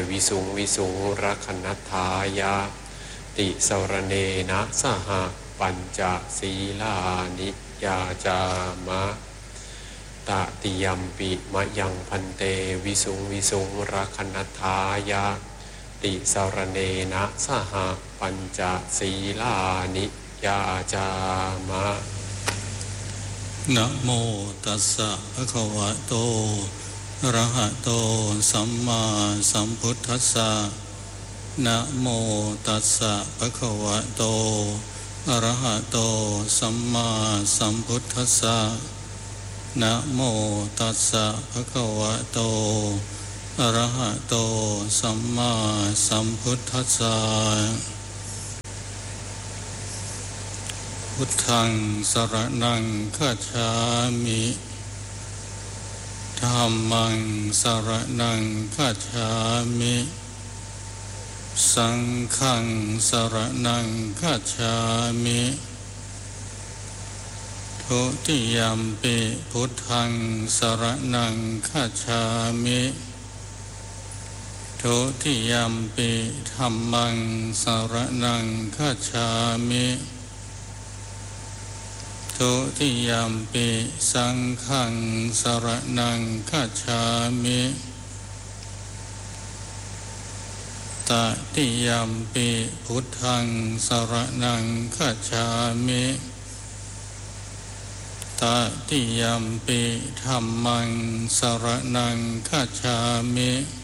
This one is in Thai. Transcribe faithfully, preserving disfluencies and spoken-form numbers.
วิสุงวิสุงรักนัฏฐายาติสรเนนะสหปัญจศีลานิยาจามะตติยัมปิมะยังพันเตวิสุงวิสุงรักนัฏฐายาติสรเนนะสหปัญจศีลานิยาจามะนะโมตัสสะภะคะวะโตอะระหะโตสัมมาสัมพุทธัสสะนะโมตัสสะภะคะวะโตอะระหะโตสัมมาสัมพุทธัสสะนะโมตัสสะภะคะวะโตอะระหะโตสัมมาสัมพุทธัสสะพุทธังสรณังคัจฉามิธัมมังสรณังคัจฉามิสังฆังสรณังคัจฉามิทุติยัมปิพุทธังสรณังคัจฉามิทุติยัมปิธัมมังสรณังคัจฉามิทุติยัมปิสังฆังสรณังคัจฉามิตติยัมปิพุทธังสรณังคัจฉามิตติยัมปิธัมมังสรณังคัจฉามิ